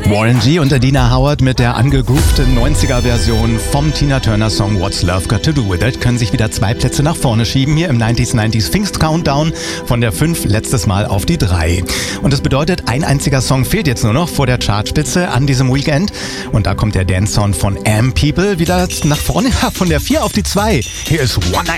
Warren G. und Adina Howard mit der angegroovten 90er-Version vom Tina Turner-Song What's Love Got to Do With It können sich wieder 2 Plätze nach vorne schieben hier im 90s Pfingst-Countdown von der 5 letztes Mal auf die 3. Und das bedeutet, ein einziger Song fehlt jetzt nur noch vor der Chartspitze an diesem Weekend. Und da kommt der Dance-Sound von Am People wieder nach vorne von der 4 auf die 2. Hier ist One Night